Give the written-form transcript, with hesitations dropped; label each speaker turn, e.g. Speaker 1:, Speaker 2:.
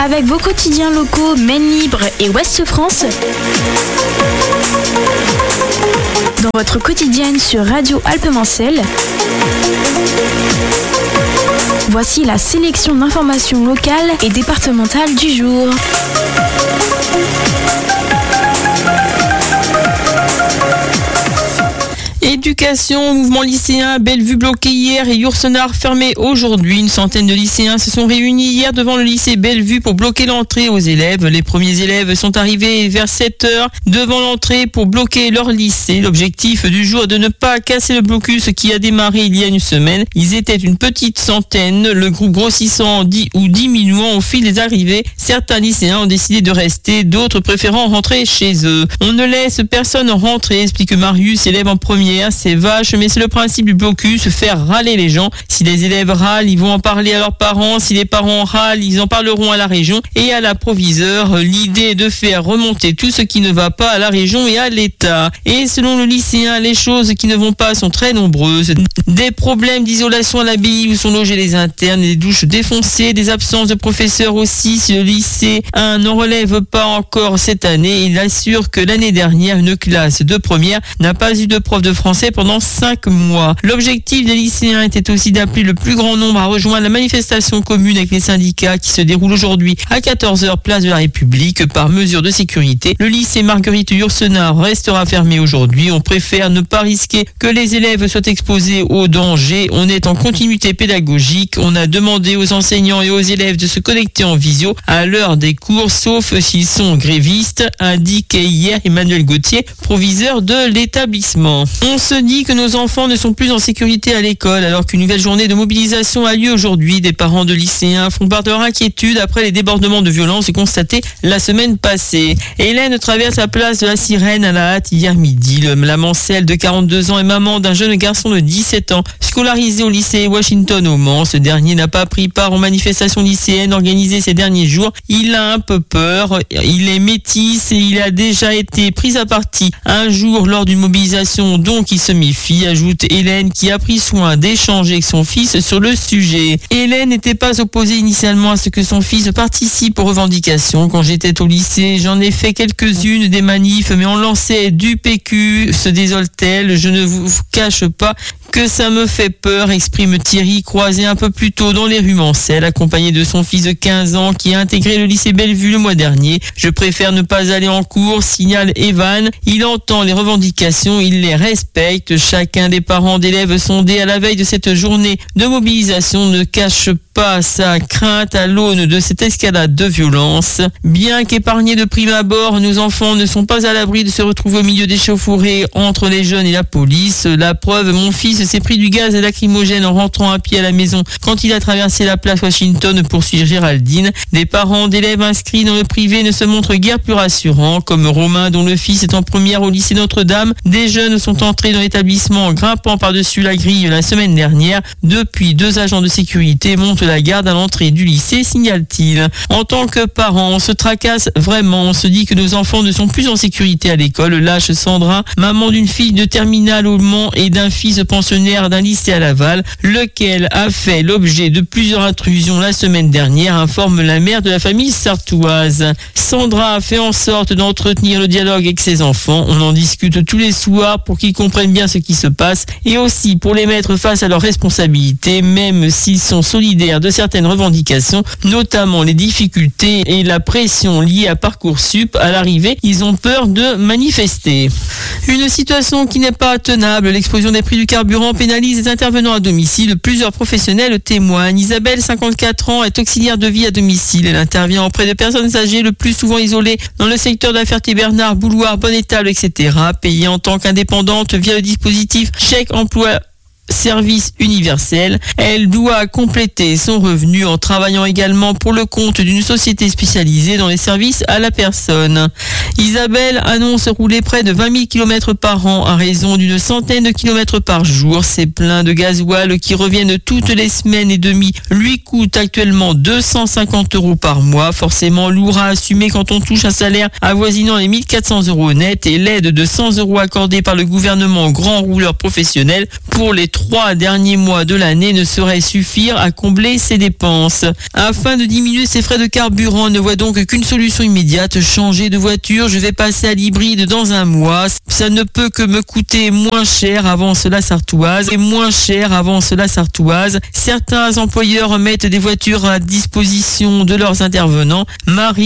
Speaker 1: Avec vos quotidiens locaux Maine Libre et Ouest France, dans votre quotidienne sur Radio Alpes-Mancelles, voici la sélection d'informations locales et départementales du jour.
Speaker 2: Éducation, mouvement lycéen, Bellevue bloqué hier et Yourcenar fermé aujourd'hui. Une centaine de lycéens se sont réunis hier devant le lycée Bellevue pour bloquer l'entrée aux élèves. Les premiers élèves sont arrivés vers 7h devant l'entrée pour bloquer leur lycée. L'objectif du jour est de ne pas casser le blocus qui a démarré il y a une semaine. Ils étaient une petite centaine, le groupe grossissant diminuant au fil des arrivées. Certains lycéens ont décidé de rester, d'autres préférant rentrer chez eux. On ne laisse personne rentrer, explique Marius, élève en première. C'est vache, mais c'est le principe du blocus, faire râler les gens. Si les élèves râlent, ils vont en parler à leurs parents. Si les parents râlent, ils en parleront à la région et à la proviseure. L'idée est de faire remonter tout ce qui ne va pas à la région et à l'État. Et selon le lycéen, les choses qui ne vont pas sont très nombreuses. Des problèmes d'isolation à l'abbaye où sont logés les internes, des douches défoncées, des absences de professeurs aussi. Si le lycée 1 n'en relève pas encore cette année, il assure que l'année dernière, une classe de première n'a pas eu de prof de français pendant 5 mois. L'objectif des lycéens était aussi d'appeler le plus grand nombre à rejoindre la manifestation commune avec les syndicats qui se déroule aujourd'hui à 14h place de la République par mesure de sécurité. Le lycée Marguerite Yourcenar restera fermé aujourd'hui. On préfère ne pas risquer que les élèves soient exposés au danger. On est en continuité pédagogique. On a demandé aux enseignants et aux élèves de se connecter en visio à l'heure des cours, sauf s'ils sont grévistes, indiquait hier Emmanuel Gauthier, proviseur de l'établissement. On se dit que nos enfants ne sont plus en sécurité à l'école alors qu'une nouvelle journée de mobilisation a lieu aujourd'hui. Des parents de lycéens font part de leur inquiétude après les débordements de violence constatés la semaine passée. Hélène traverse la place de la Sirène à la hâte hier midi. La Mancelle de 42 ans est maman d'un jeune garçon de 17 ans scolarisé au lycée Washington au Mans. Ce dernier n'a pas pris part aux manifestations lycéennes organisées ces derniers jours. Il a un peu peur. Il est métis et il a déjà été pris à partie un jour lors d'une mobilisation dont il se méfie, ajoute Hélène qui a pris soin d'échanger avec son fils sur le sujet. Hélène n'était pas opposée initialement à ce que son fils participe aux revendications. Quand j'étais au lycée, j'en ai fait quelques-unes des manifs, mais on lançait du PQ, se désole-t-elle. Je ne vous cache pas que ça me fait peur, exprime Thierry, croisé un peu plus tôt dans les rues Mancelles, accompagné de son fils de 15 ans qui a intégré le lycée Bellevue le mois dernier. Je préfère ne pas aller en cours, signale Evan. Il entend les revendications, il les respecte. Chacun des parents d'élèves sondés à la veille de cette journée de mobilisation ne cache pas sa crainte à l'aune de cette escalade de violence. Bien qu'épargnés de prime abord, nos enfants ne sont pas à l'abri de se retrouver au milieu d'échauffourées entre les jeunes et la police. La preuve, mon fils s'est pris du gaz lacrymogène en rentrant à pied à la maison quand il a traversé la place Washington pour suivre Géraldine. Des parents d'élèves inscrits dans le privé ne se montrent guère plus rassurants, comme Romain dont le fils est en première au lycée Notre-Dame. Des jeunes sont entrés dans l'établissement en grimpant par-dessus la grille la semaine dernière. Depuis, 2 agents de sécurité montent la garde à l'entrée du lycée, signale-t-il. En tant que parents, on se tracasse vraiment. On se dit que nos enfants ne sont plus en sécurité à l'école. Lâche Sandra, maman d'une fille de terminale au Mans et d'un fils pensionnaire d'un lycée à Laval, lequel a fait l'objet de plusieurs intrusions la semaine dernière, informe la mère de la famille sarthoise. Sandra a fait en sorte d'entretenir le dialogue avec ses enfants. On en discute tous les soirs pour qu'ils comprennent bien ce qui se passe et aussi pour les mettre face à leurs responsabilités, même s'ils sont solidaires de certaines revendications, notamment les difficultés et la pression liée à Parcoursup. À l'arrivée, ils ont peur de manifester. Une situation qui n'est pas tenable. L'explosion des prix du carburant pénalise les intervenants à domicile. Plusieurs professionnels témoignent. Isabelle, 54 ans, est auxiliaire de vie à domicile. Elle intervient auprès de personnes âgées, le plus souvent isolées, dans le secteur de la Ferté-Bernard, Bouloir, Bonne-Étable, etc. Payée en tant qu'indépendante via le dispositif chèque emploi service universel. Elle doit compléter son revenu en travaillant également pour le compte d'une société spécialisée dans les services à la personne. Isabelle annonce rouler près de 20 000 km par an à raison d'une centaine de kilomètres par jour. Ces pleins de gasoil qui reviennent toutes les semaines et demie lui coûtent actuellement 250 € par mois. Forcément lourd à assumer quand on touche un salaire avoisinant les 1 400 € net et l'aide de 100 € accordée par le gouvernement aux grands rouleurs professionnels pour les 3 derniers mois de l'année ne saurait suffire à combler ses dépenses. Afin de diminuer ses frais de carburant, ne voit donc qu'une solution immédiate, changer de voiture. Je vais passer à l'hybride dans un mois. Ça ne peut que me coûter moins cher, avance la Sarthoise. Et moins cher, avance la Sarthoise. Certains employeurs mettent des voitures à disposition de leurs intervenants. Marie